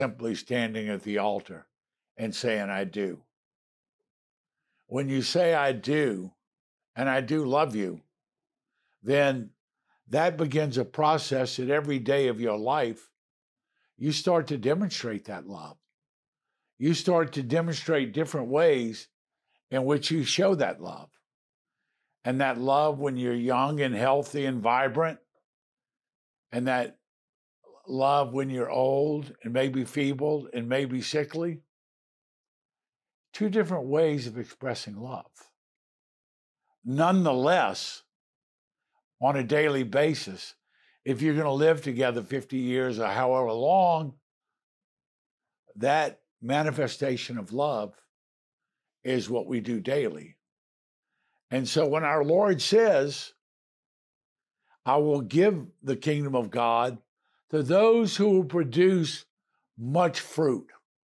simply standing at the altar and saying, I do. When you say, I do, and I do love you, then that begins a process that every day of your life, you start to demonstrate that love. You start to demonstrate different ways in which you show that love. And that love when you're young and healthy and vibrant, and that love when you're old and maybe feeble and maybe sickly. Two different ways of expressing love. Nonetheless, on a daily basis, if you're going to live together 50 years or however long, that manifestation of love is what we do daily. And so when our Lord says, I will give the kingdom of God to those who will produce much fruit,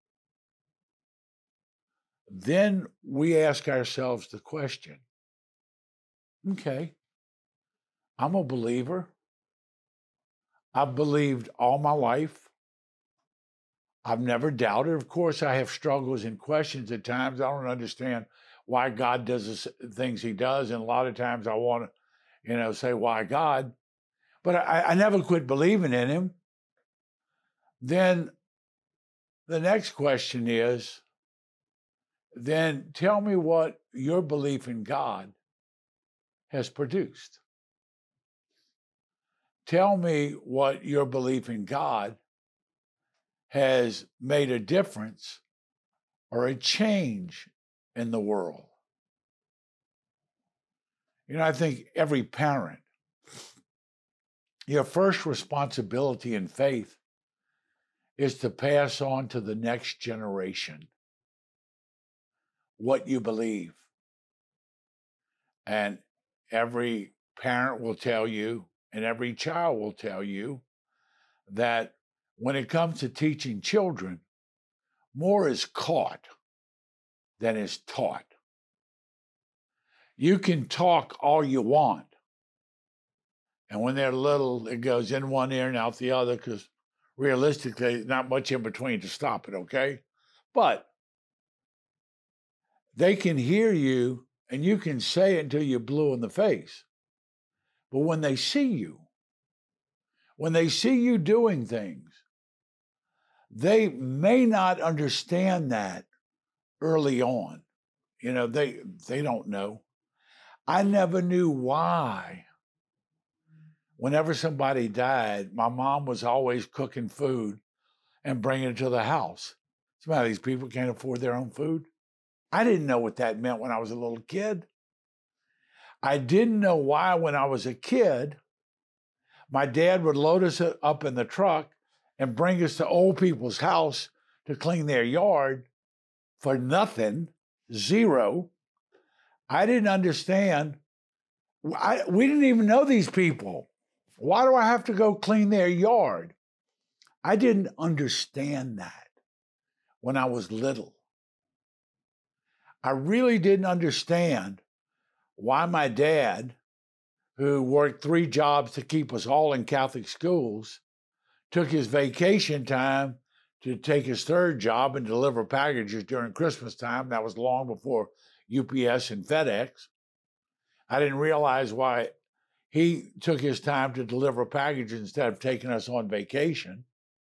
then we ask ourselves the question, okay, I'm a believer. I've believed all my life. I've never doubted. Of course, I have struggles and questions at times. I don't understand why God does the things he does. And a lot of times I want to, say, why God? But I never quit believing in him. Then the next question is, then tell me what your belief in God has produced. Tell me what your belief in God has made a difference or a change in the world. I think every parent, your first responsibility in faith is to pass on to the next generation what you believe. And every parent will tell you, and every child will tell you, that when it comes to teaching children, more is caught than is taught. You can talk all you want. And when they're little, it goes in one ear and out the other, because realistically, not much in between to stop it, okay? But they can hear you and you can say it until you're blue in the face. But when they see you doing things, they may not understand that early on. They don't know. I never knew why. Whenever somebody died, my mom was always cooking food and bringing it to the house. Some of these people can't afford their own food. I didn't know what that meant when I was a little kid. I didn't know why when I was a kid, my dad would load us up in the truck and bring us to old people's house to clean their yard for nothing, zero. I didn't understand. We didn't even know these people. Why do I have to go clean their yard? I didn't understand that when I was little. I really didn't understand why my dad, who worked 3 jobs to keep us all in Catholic schools, took his vacation time to take his 3rd job and deliver packages during Christmas time. That was long before UPS and FedEx. I didn't realize why he took his time to deliver packages instead of taking us on vacation.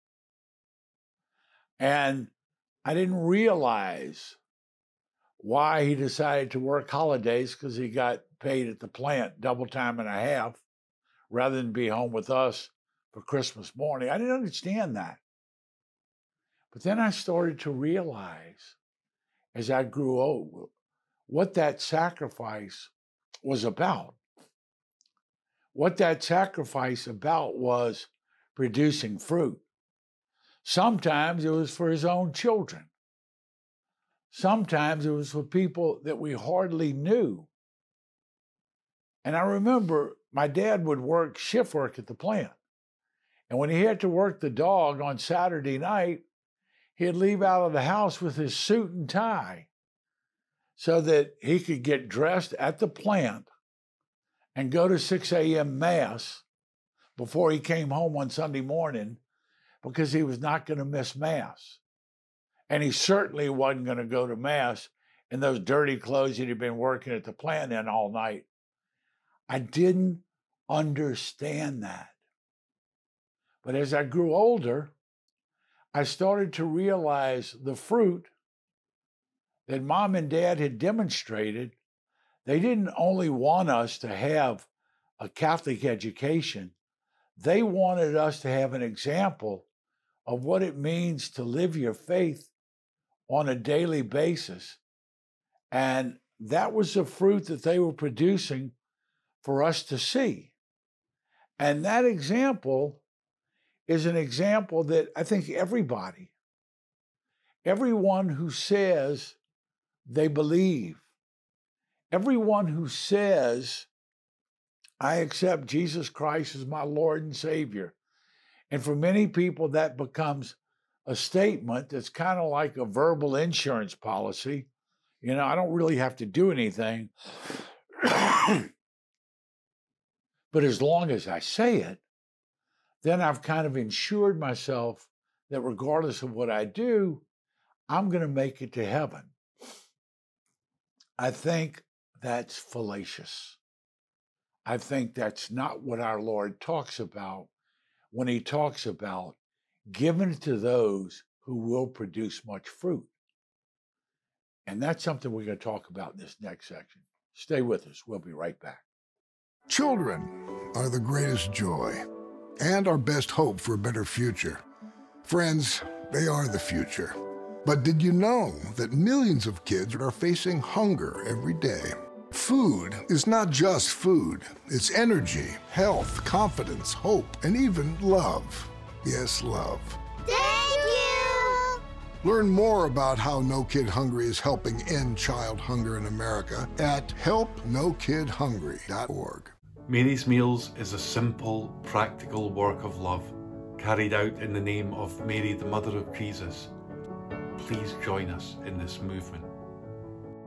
And I didn't realize why he decided to work holidays, because he got paid at the plant double time and a half rather than be home with us for Christmas morning. I didn't understand that. But then I started to realize as I grew old what that sacrifice was about. What that sacrifice about was producing fruit. Sometimes it was for his own children. Sometimes it was for people that we hardly knew. And I remember my dad would work shift work at the plant. And when he had to work the dog on Saturday night, he'd leave out of the house with his suit and tie so that he could get dressed at the plant and go to 6 a.m. Mass before he came home on Sunday morning, because he was not going to miss Mass. And he certainly wasn't going to go to Mass in those dirty clothes he'd been working at the plant in all night. I didn't understand that. But as I grew older, I started to realize the fruit that Mom and Dad had demonstrated. They didn't only want us to have a Catholic education, they wanted us to have an example of what it means to live your faith on a daily basis. And that was the fruit that they were producing for us to see. And that example is an example that I think everyone who says they believe, everyone who says, I accept Jesus Christ as my Lord and Savior. And for many people, that becomes a statement that's kind of like a verbal insurance policy. You know, I don't really have to do anything. But as long as I say it, then I've kind of insured myself that regardless of what I do, I'm going to make it to heaven. I think that's fallacious. I think that's not what our Lord talks about when he talks about giving to those who will produce much fruit. And that's something we're going to talk about in this next section. Stay with us. We'll be right back. Children are the greatest joy and our best hope for a better future. Friends, they are the future. But did you know that millions of kids are facing hunger every day? Food is not just food. It's energy, health, confidence, hope, and even love. Yes, love. Thank you! Learn more about how No Kid Hungry is helping end child hunger in America at helpnokidhungry.org. Mary's Meals is a simple, practical work of love carried out in the name of Mary, the Mother of Jesus. Please join us in this movement.